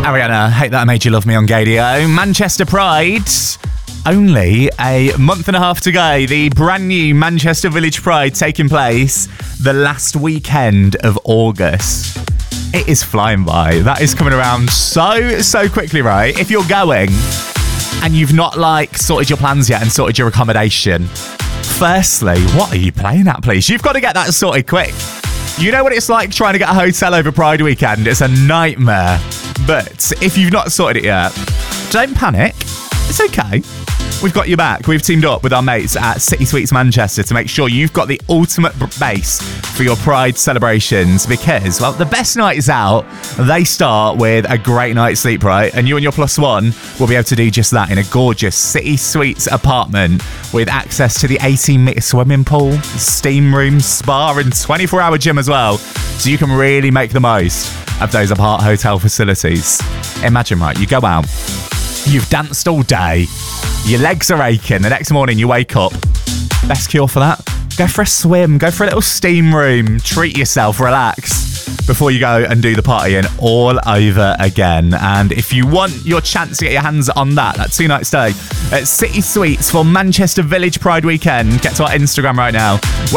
Ariana, Hate That I Made You Love Me on Gadio. Manchester Pride, only a month and a half to go. The brand new Manchester Village Pride taking place the last weekend of August. It is flying by. That is coming around so quickly, right? If you're going and you've not sorted your plans yet and sorted your accommodation, firstly, what are you playing at, please? You've got to get that sorted quick. You know what it's like trying to get a hotel over Pride weekend? It's a nightmare. But if you've not sorted it yet, don't panic. It's okay. We've got your back. We've teamed up with our mates at City Suites Manchester to make sure you've got the ultimate base for your Pride celebrations because, well, the best nights out, they start with a great night's sleep, right? And you and your plus one will be able to do just that in a gorgeous City Suites apartment with access to the 18-metre swimming pool, steam room, spa and 24-hour gym as well. So you can really make the most of those apart hotel facilities. Imagine, right, you go out, you've danced all day, your legs are aching, the next morning you wake up. Best cure for that? Go for a swim, go for a little steam room, treat yourself, relax before you go and do the partying all over again. And if you want your chance to get your hands on that 2-night stay at City Suites for Manchester Village Pride weekend, get to our Instagram right now,